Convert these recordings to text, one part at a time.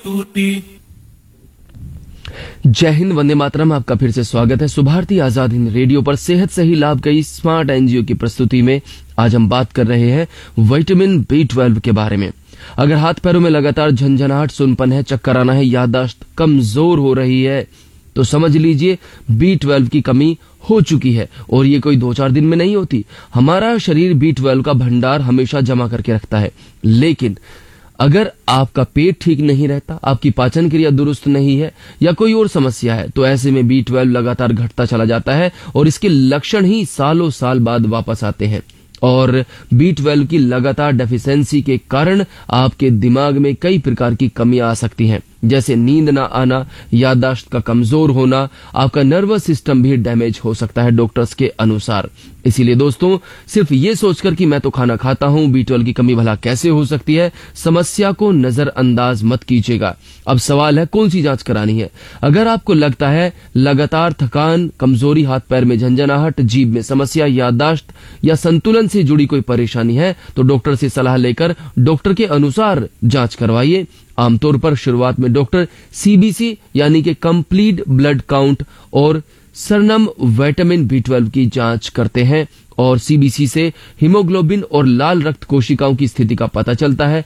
जय हिंद, वंदे मातरम। आपका फिर से स्वागत है सुभारती आजाद हिंद रेडियो पर। सेहत से ही लाभ कई स्मार्ट एनजीओ की प्रस्तुति में आज हम बात कर रहे हैं विटामिन B12 के बारे में। अगर हाथ पैरों में लगातार झंझनाहट, सुनपन है, चक्कर आना है, याददाश्त कमजोर हो रही है, तो समझ लीजिए B12 की कमी हो चुकी है। और ये कोई 2-4 दिन में नहीं होती। हमारा शरीर B12 का भंडार हमेशा जमा करके रखता है। लेकिन अगर आपका पेट ठीक नहीं रहता, आपकी पाचन क्रिया दुरुस्त नहीं है या कोई और समस्या है, तो ऐसे में B12 लगातार घटता चला जाता है और इसके लक्षण ही सालों साल बाद वापस आते हैं। और B12 की लगातार डेफिशिएंसी के कारण आपके दिमाग में कई प्रकार की कमियां आ सकती हैं, जैसे नींद ना आना, याददाश्त का कमजोर होना, आपका नर्वस सिस्टम भी डैमेज हो सकता है डॉक्टर्स के अनुसार। इसीलिए दोस्तों, सिर्फ ये सोचकर कि मैं तो खाना खाता हूं, B12 की कमी भला कैसे हो सकती है, समस्या को नजरअंदाज मत कीजिएगा। अब सवाल है कौन सी जांच करानी है। अगर आपको लगता है लगातार थकान, कमजोरी, हाथ पैर में झंझनाहट, जीभ में समस्या, याददाश्त या संतुलन से जुड़ी कोई परेशानी है, तो डॉक्टर से सलाह लेकर डॉक्टर के अनुसार जांच करवाइए। आमतौर पर शुरुआत में डॉक्टर CBC यानी कि कंप्लीट ब्लड काउंट और सरनम विटामिन B12 की जांच करते हैं और CBC से हीमोग्लोबिन और लाल रक्त कोशिकाओं की स्थिति का पता चलता है।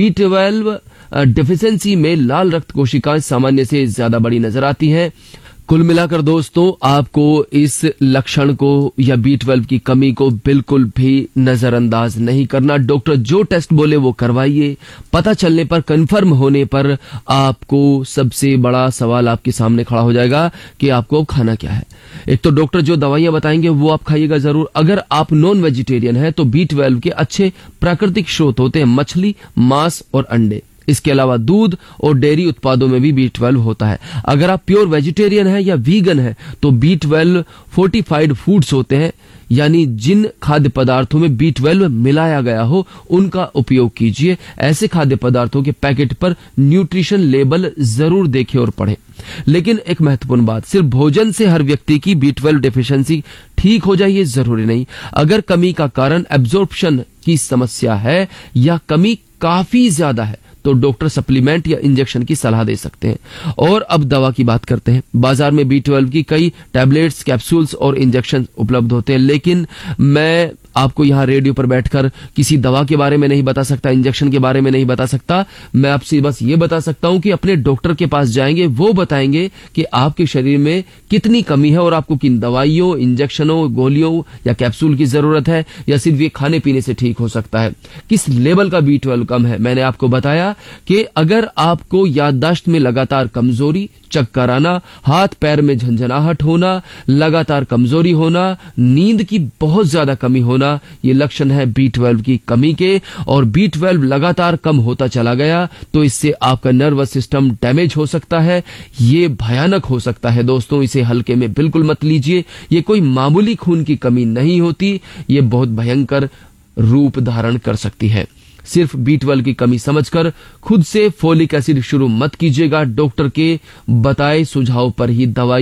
B12 डेफिशिएंसी में लाल रक्त कोशिकाएं सामान्य से ज्यादा बड़ी नजर आती हैं। कुल मिलाकर दोस्तों, आपको इस लक्षण को या B12 की कमी को बिल्कुल भी नजरअंदाज नहीं करना। डॉक्टर जो टेस्ट बोले वो करवाइए। पता चलने पर, कंफर्म होने पर आपको सबसे बड़ा सवाल आपके सामने खड़ा हो जाएगा कि आपको खाना क्या है। एक तो डॉक्टर जो दवाइयां बताएंगे वो आप खाइएगा जरूर। अगर आप नॉन वेजिटेरियन हैं तो B12 के अच्छे प्राकृतिक स्रोत होते हैं मछली, मांस और अंडे। इसके अलावा दूध और डेयरी उत्पादों में भी B12 होता है। अगर आप प्योर वेजिटेरियन हैं या वीगन हैं तो B12 फोर्टिफाइड फूड्स होते हैं, यानी जिन खाद्य पदार्थों में B12 मिलाया गया हो उनका उपयोग कीजिए। ऐसे खाद्य पदार्थों के पैकेट पर न्यूट्रिशन लेबल जरूर देखें और पढ़ें। लेकिन एक महत्वपूर्ण बात, सिर्फ भोजन से हर व्यक्ति की B12 डेफिशिएंसी ठीक हो जाए ये जरूरी नहीं। अगर कमी का कारण एब्जॉर्प्शन की समस्या है या कमी काफी ज्यादा है तो डॉक्टर सप्लीमेंट या इंजेक्शन की सलाह दे सकते हैं। और अब दवा की बात करते हैं। बाजार में B12 की कई टैबलेट्स, कैप्सूल्स और इंजेक्शन उपलब्ध होते हैं, लेकिन मैं आपको यहाँ रेडियो पर बैठकर किसी दवा के बारे में नहीं बता सकता, इंजेक्शन के बारे में नहीं बता सकता। मैं आपसे बस ये बता सकता हूं कि अपने डॉक्टर के पास जाएंगे, वो बताएंगे कि आपके शरीर में कितनी कमी है और आपको किन दवाइयों, इंजेक्शनों, गोलियों या कैप्सूल की जरूरत है, या सिर्फ ये खाने पीने से ठीक हो सकता है। किस लेवल का B12 कम है, मैंने आपको बताया कि अगर आपको याददाश्त में लगातार कमजोरी, चक्कर आना, हाथ पैर में झंझनाहट होना, लगातार कमजोरी होना, नींद की बहुत ज्यादा कमी होना, ये लक्षण है B12 की कमी के। और B12 लगातार कम होता चला गया तो इससे आपका नर्वस सिस्टम डैमेज हो सकता है। ये भयानक हो सकता है दोस्तों, इसे हल्के में बिल्कुल मत लीजिए। ये कोई मामूली खून की कमी नहीं होती, ये बहुत भयंकर रूप धारण कर सकती है। सिर्फ B12 की कमी समझकर खुद से फोलिक एसिड शुरू मत कीजिएगा। डॉक्टर के बताए सुझाव पर ही दवाई